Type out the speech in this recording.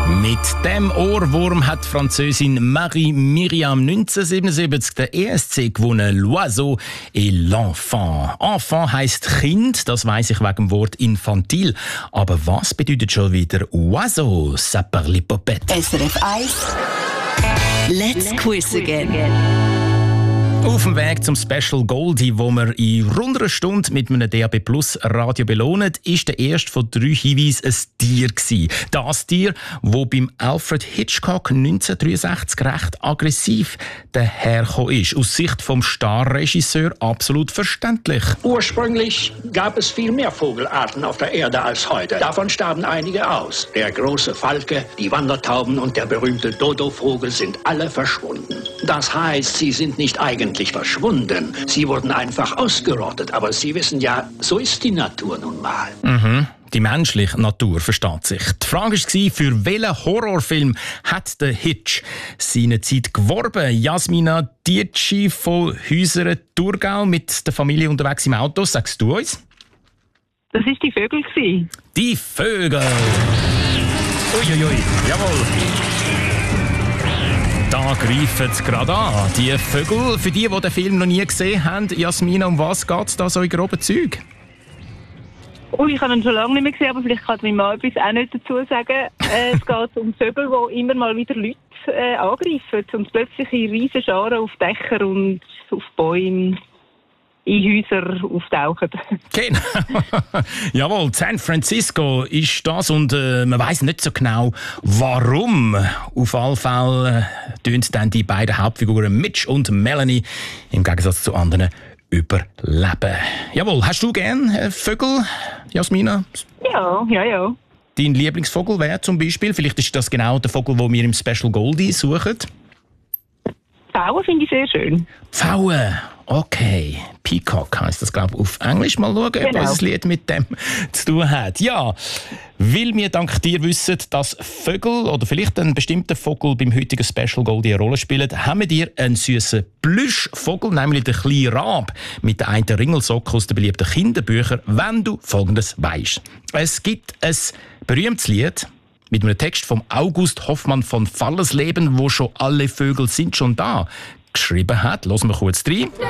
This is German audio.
Mit dem Ohrwurm hat die Französin Marie-Myriam 1977 den ESC gewonnen. L'Oiseau et l'Enfant. Enfant heisst Kind, das weiss ich wegen dem Wort infantil. Aber was bedeutet schon wieder Oiseau? Saperlipopette. SRF 1. Let's quiz again. Auf dem Weg zum Special Goldie, wo wir in rund einer Stunde mit einem DAB Plus Radio belohnen, ist der erste von 3 Hinweisen ein Tier gewesen. Das Tier, das beim Alfred Hitchcock 1963 recht aggressiv dahergekommen ist. Aus Sicht vom Starregisseur absolut verständlich. Ursprünglich gab es viel mehr Vogelarten auf der Erde als heute. Davon starben einige aus. Der große Falke, die Wandertauben und der berühmte Dodovogel sind alle verschwunden. Das heißt, sie sind nicht eigentlich verschwunden. Sie wurden einfach ausgerottet. Aber Sie wissen ja, so ist die Natur nun mal. Die menschliche Natur versteht sich. Die Frage war, für welchen Horrorfilm hat der Hitch seine Zeit geworben? Jasmina Dietschi von Häusern Thurgau mit der Familie unterwegs im Auto. Sagst du uns? Das war die Vögel. Die Vögel! Uiuiui, jawohl! Da greifen sie gerade an. Die Vögel, für die den Film noch nie gesehen haben, Jasmina, um was geht es da so in groben Zügen? Ich habe ihn schon lange nicht mehr gesehen, aber vielleicht kann mein Mann etwas auch nicht dazu sagen. Es geht um Vögel, die immer mal wieder Leute angreifen und plötzlich in riesen Scharen auf Dächer und auf Bäume in Häuser auftauchen. Genau. Jawohl, San Francisco ist das und man weiss nicht so genau, warum. Auf alle Fälle tun dann die beiden Hauptfiguren Mitch und Melanie im Gegensatz zu anderen überleben. Jawohl, hast du gern Vögel, Jasmina? Ja. Dein Lieblingsvogel wäre zum Beispiel, vielleicht ist das genau der Vogel, den wir im Special Goldie suchen. Pfauen finde ich sehr schön. Pfauen, okay. Peacock heisst das, glaube ich, auf Englisch. Mal schauen, ob unser Lied mit dem zu tun hat. Ja, weil wir dank dir wissen, dass Vögel oder vielleicht ein bestimmter Vogel beim heutigen Special Goldie eine Rolle spielen, haben wir dir einen süßen Plüschvogel, nämlich den kleinen Rab, mit der einen Ringelsocke aus den beliebten Kinderbüchern, wenn du Folgendes weisst. Es gibt ein berühmtes Lied mit einem Text von August Hoffmann von Fallersleben, wo schon alle Vögel sind schon da geschrieben hat. Hören wir kurz rein.